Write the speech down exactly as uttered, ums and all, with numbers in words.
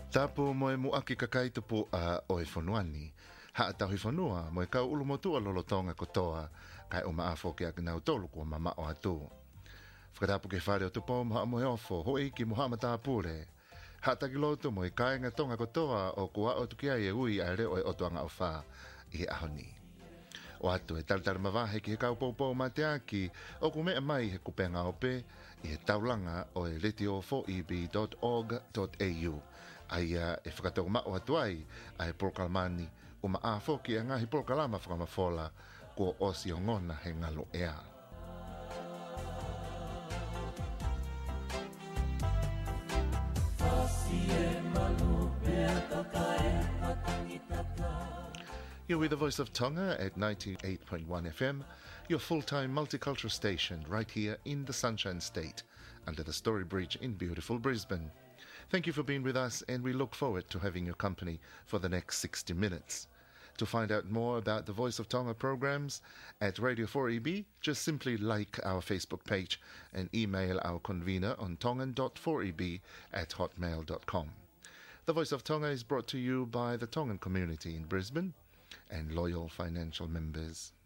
Tapu mo e muaki kakai tupu a o e whanuani. Ha tau hi whanua mo e kau ulu motua lolotonga kotoa kai o maafo ke akinau tolu kua mama o atu. Whakatapu ke whare o tupo maha mo e ofo ho e ki mohama tāpure. Ha taki lotu mo e kainga tonga kotoa o kua o tukia e ui a reo e otoanga o wha i he ahoni. O atu e taritara mawahe ki he kau poupou ma te aki o ku mea mai he kupenga ope i he taulanga o e letio four e b dot org dot a u. Aia e whakatau mao atuai a he polkalamani o ma a foki a ngahi polkalama whakamafola ko osi o ngona he ngalo ea. You're with the Voice of Tonga at ninety-eight point one F M, your full-time multicultural station right here in the Sunshine State, under the Story Bridge in beautiful Brisbane. Thank you for being with us, and we look forward to having your company for the next sixty minutes. To find out more about the Voice of Tonga programs at Radio four E B, just simply like our Facebook page and email our convener on tongan dot four e b at hotmail dot com. The Voice of Tonga is brought to you by the Tongan community in Brisbane and loyal financial members.